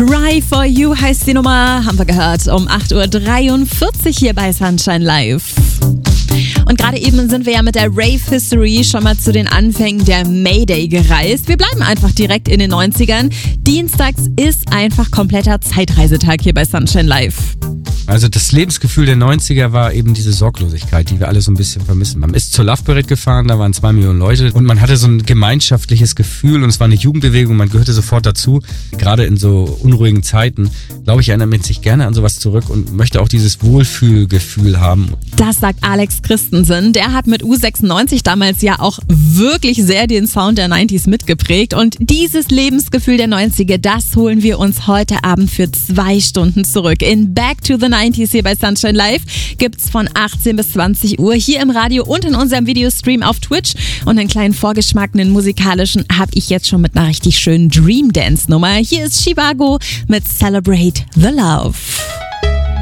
Cry for You heißt die Nummer, haben wir gehört, um 8.43 Uhr hier bei Sunshine Live. Und gerade eben sind wir ja mit der Rave History schon mal zu den Anfängen der Mayday gereist. Wir bleiben einfach direkt in den 90ern. Dienstags ist einfach kompletter Zeitreisetag hier bei Sunshine Live. Also das Lebensgefühl der 90er war eben diese Sorglosigkeit, die wir alle so ein bisschen vermissen. Man ist zur Love Parade gefahren, da waren 2 Millionen Leute und man hatte so ein gemeinschaftliches Gefühl und es war eine Jugendbewegung, man gehörte sofort dazu. Gerade in so unruhigen Zeiten, glaube ich, erinnert man sich gerne an sowas zurück und möchte auch dieses Wohlfühlgefühl haben. Das sagt Alex Christensen. Der hat mit U96 damals ja auch wirklich sehr den Sound der 90s mitgeprägt. Und dieses Lebensgefühl der 90er, das holen wir uns heute Abend für 2 Stunden zurück. In Back to the 90s hier bei Sunshine Live gibt's von 18 bis 20 Uhr hier im Radio und in unserem Videostream auf Twitch. Und einen kleinen Vorgeschmack, einen musikalischen, habe ich jetzt schon mit einer richtig schönen Dream Dance Nummer. Hier ist Chivago mit Celebrate the Love.